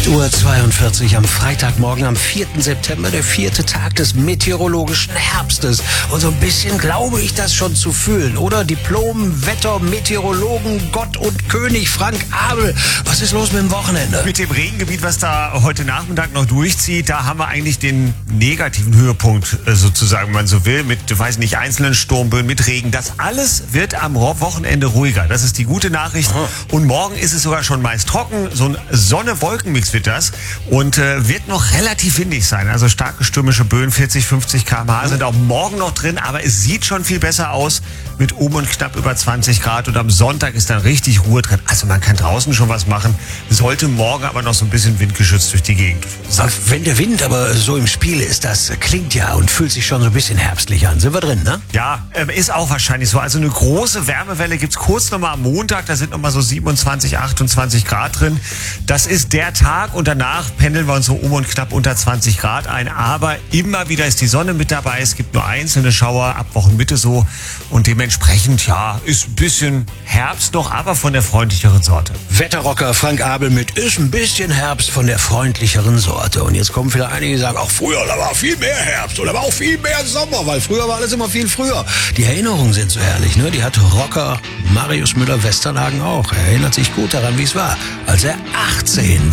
8:42 Uhr am Freitagmorgen, am 4. September, der 4. Tag des meteorologischen Herbstes. Und so ein bisschen glaube ich das schon zu fühlen, oder? Diplom-Wetter-Meteorologen, Gott und König Frank Abel. Was ist los mit dem Wochenende? Mit dem Regengebiet, was da heute Nachmittag noch durchzieht, da haben wir eigentlich den negativen Höhepunkt, sozusagen, wenn man so will, mit, weiß nicht, einzelnen Sturmböen, mit Regen. Das alles wird am Wochenende ruhiger. Das ist die gute Nachricht. Aha. Und morgen ist es sogar schon meist trocken. So ein Sonne-Wolken-Mix wird das. Und wird noch relativ windig sein. Also starke stürmische Böen, 40, 50 km/h sind auch morgen noch drin. Aber es sieht schon viel besser aus mit um und knapp über 20 Grad. Und am Sonntag ist dann richtig Ruhe drin. Also man kann draußen schon was machen. Sollte morgen aber noch so ein bisschen windgeschützt durch die Gegend. Wenn der Wind aber so im Spiel ist, das klingt ja und fühlt sich schon so ein bisschen herbstlich an. Sind wir drin, ne? Ja, ist auch wahrscheinlich so. Also eine große Wärmewelle gibt's kurz nochmal am Montag. Da sind nochmal so 27, 28 Grad drin. Das ist der Tag und danach pendeln wir uns so um und knapp unter 20 Grad ein. Aber immer wieder ist die Sonne mit dabei. Es gibt nur einzelne Schauer ab Wochenmitte so. Und dementsprechend, ja, ist ein bisschen Herbst noch, aber von der freundlicheren Sorte. Wetterrocker Frank Abel mit ist ein bisschen Herbst von der freundlicheren Sorte. Und jetzt kommen vielleicht einige, die sagen, auch früher, da war viel mehr Herbst oder war auch viel mehr Sommer, weil früher war alles immer viel früher. Die Erinnerungen sind so herrlich, ne? Die hat Rocker Marius Müller-Westernhagen auch. Er erinnert sich gut daran, wie es war, als er 18